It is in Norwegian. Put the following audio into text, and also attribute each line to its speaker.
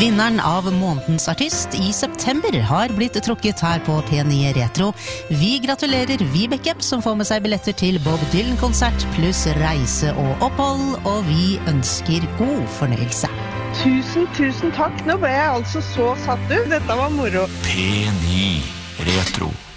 Speaker 1: Vinneren av månedens artist I september har blitt trukket her på P9 Retro. Vi gratulerer Vibeke, som får med seg billetter til Bob Dylan-konsert, pluss reise og opphold, og vi ønsker god fornøyelse.
Speaker 2: Tusen takk, nå ble jeg altså så satt ut. Dette var moro.
Speaker 3: P9 Retro.